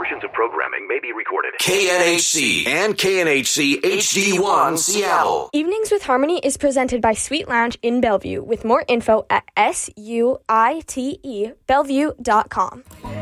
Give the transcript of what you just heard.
Portions of programming may be recorded. KNHC and KNHC HD1 Seattle. Evenings with Harmony is presented by Sweet Lounge in Bellevue, with more info at SUITE Bellevue.com.